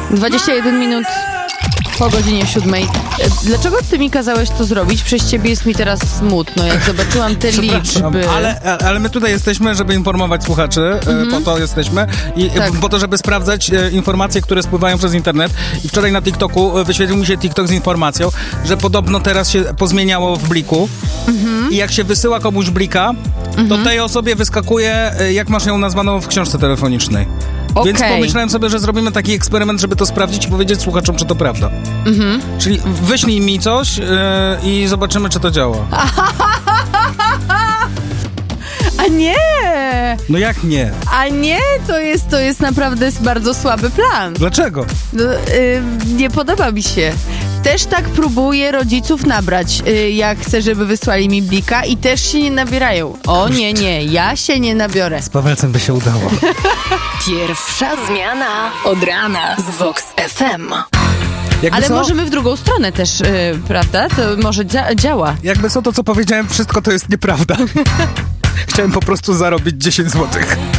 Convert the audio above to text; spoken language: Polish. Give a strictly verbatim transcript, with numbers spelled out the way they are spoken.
dwadzieścia jeden minut po godzinie siódmej. Dlaczego ty mi kazałeś to zrobić? Przez ciebie jest mi teraz smutno, jak zobaczyłam te liczby. Ale, ale my tutaj jesteśmy, żeby informować słuchaczy, mhm. po to jesteśmy i tak. po to, żeby sprawdzać informacje, które spływają przez internet. I wczoraj na TikToku wyświetlił mi się TikTok z informacją, że podobno teraz się pozmieniało w bliku mhm. i jak się wysyła komuś blika, mhm. to tej osobie wyskakuje, jak masz ją nazwaną w książce telefonicznej. Okay. Więc pomyślałem sobie, że zrobimy taki eksperyment, żeby to sprawdzić i powiedzieć słuchaczom, czy to prawda. Mhm. Czyli wyślij mi coś yy, i zobaczymy, czy to działa. A nie! No jak nie? A nie, to jest, to jest naprawdę bardzo słaby plan. Dlaczego? No, yy, nie podoba mi się. Też tak próbuję rodziców nabrać, yy, jak chcę, żeby wysłali mi blika i też się nie nabierają. O nie, nie, ja się nie nabiorę. Z Pawelcem by się udało. Pierwsza zmiana od rana z Vox F M. Jakby Ale co? możemy w drugą stronę też, yy, prawda? To może dzia- działa. Jakby co, to co powiedziałem, wszystko to jest nieprawda. Chciałem po prostu zarobić dziesięć złotych.